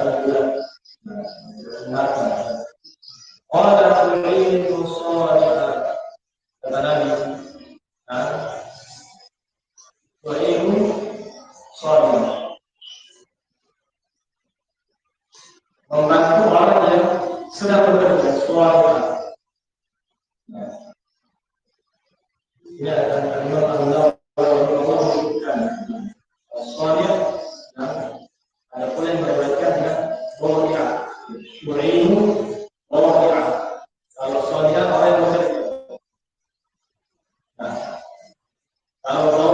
Qala tu'inu salihah, kata Nabi, tu'inu salihah, membantu orang yang sedang bekerja salihah. Ya, dan Allah menyebutkan salihah, ada pula yang meriwayatkan dengan salihah, tu'inu salihah. Kalau salihah orang yang bekerja. Kalau